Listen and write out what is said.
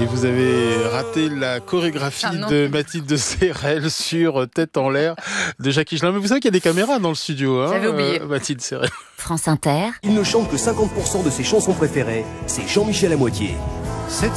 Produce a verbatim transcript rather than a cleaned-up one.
Et vous avez raté la chorégraphie Ah, non. de Mathilde Serrel sur Tête en l'air de Jackie Higelin. Mais vous savez qu'il y a des caméras dans le studio, hein, J'avais oublié. euh, Mathilde Serrel. France Inter. Il ne chante que cinquante pour cent de ses chansons préférées. C'est Jean-Michel à moitié.